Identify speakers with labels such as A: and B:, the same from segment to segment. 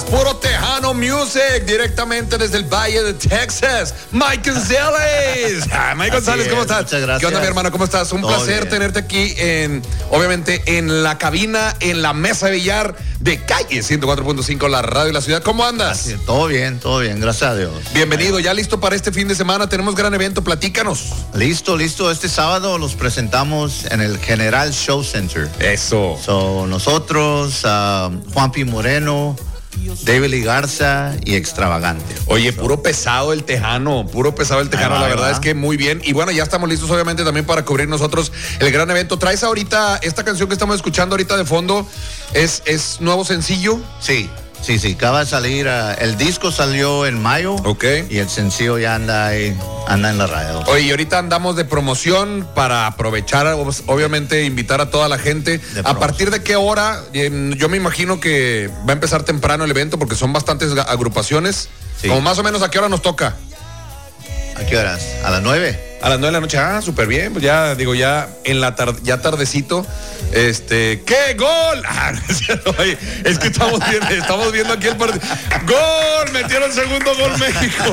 A: Puro Tejano Music, directamente desde el Valle de Texas. Mike González. Mike González, ¿cómo estás?
B: Muchas gracias.
A: ¿Qué onda, mi hermano? ¿Cómo estás? Un placer
B: bien.
A: tenerte aquí obviamente, en la cabina, en la mesa de billar de Calle 104.5, la radio de la ciudad. ¿Cómo andas?
B: Así, todo bien, gracias a Dios.
A: Bienvenido, ya listo para este fin de semana. Tenemos gran evento, platícanos.
B: Listo. Este sábado los presentamos en el General Show Center.
A: Eso.
B: Nosotros, Juanpi Moreno, David Lee Garza y Extravagante.
A: Oye, puro pesado el Tejano, la verdad es que muy bien. Y bueno, ya estamos listos obviamente también para cubrir nosotros el gran evento. Traes ahorita esta canción que estamos escuchando ahorita de fondo, es nuevo sencillo.
B: Sí, acaba de salir, el disco salió en mayo.
A: Ok.
B: Y el sencillo ya anda en la radio.
A: Oye, y ahorita andamos de promoción para aprovechar, obviamente, invitar a toda la gente. ¿A partir de qué hora? Yo me imagino que va a empezar temprano el evento porque son bastantes agrupaciones.
B: Sí.
A: Como más o menos, ¿a qué hora nos toca?
B: ¿A qué horas? ¿A las 9?
A: A las 9 de la noche. Ah, súper bien. Pues ya en la tarde, ya tardecito. ¡Qué gol! No es cierto. Oye, es que estamos viendo aquí el partido. ¡Gol! Metieron segundo gol México.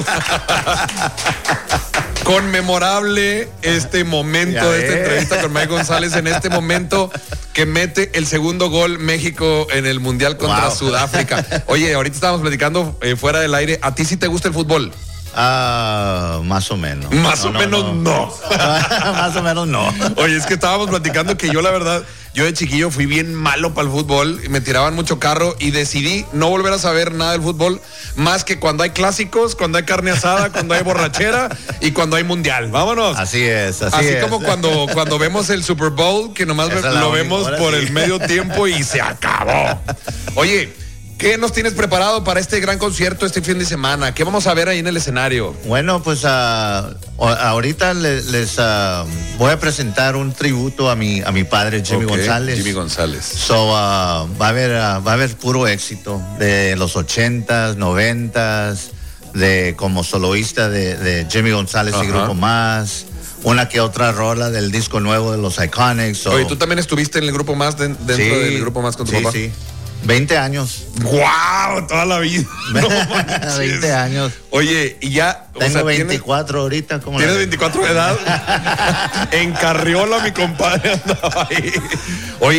A: Conmemorable este momento de esta entrevista con Mike González, en este momento que mete el segundo gol México en el Mundial contra Sudáfrica. Oye, ahorita estábamos platicando fuera del aire. ¿A ti sí te gusta el fútbol?
B: Más o menos.
A: Más o menos no.
B: Más o menos no.
A: Oye, es que estábamos platicando que yo, la verdad, yo de chiquillo fui bien malo para el fútbol y me tiraban mucho carro y decidí no volver a saber nada del fútbol más que cuando hay clásicos, cuando hay carne asada, cuando hay borrachera y cuando hay mundial. Vámonos.
B: Así es.
A: Así como cuando vemos el Super Bowl, que nomás lo vemos por el medio tiempo y se acabó. Oye, ¿qué nos tienes preparado para este gran concierto este fin de semana? ¿Qué vamos a ver ahí en el escenario?
B: Bueno, pues ahorita les voy a presentar un tributo a mi padre, Jimmy González.
A: Jimmy González.
B: Va a haber puro éxito de los 80s, 90s, de como soloista de Jimmy González y Grupo Más. Una que otra rola del disco nuevo de los Iconics.
A: Oye, ¿tú también estuviste en el Grupo Más, dentro del Grupo Más con tu papá?
B: Sí. 20 años.
A: ¡Guau! Toda la vida. No
B: 20 años.
A: Oye, y ya.
B: Tengo 24 ahorita.
A: ¿Tienes 24 de edad? En Carriola, mi compadre andaba ahí. Oye.